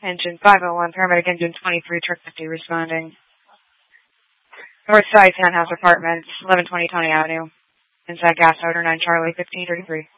Engine 501, paramedic engine 23, truck 50 responding. North side, townhouse apartments, 1120 Tony Avenue. Inside gas odor, 9 Charlie, 1533.